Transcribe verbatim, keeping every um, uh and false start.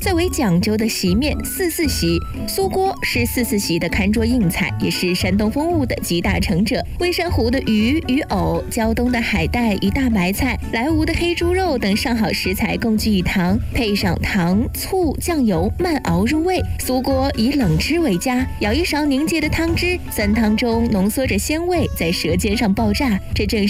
最为讲究的席面四四席。酥锅是四四席的看桌硬菜，也是山东风物的集大成者。微山湖的鱼与藕，胶东的海带与大白菜，莱芜的黑猪肉等上好食材共聚一堂，配上糖、醋、酱油，慢熬入味。酥锅以冷汁为佳，舀一勺凝结的汤汁，酸汤中浓缩着鲜味，在舌尖上爆炸。这正是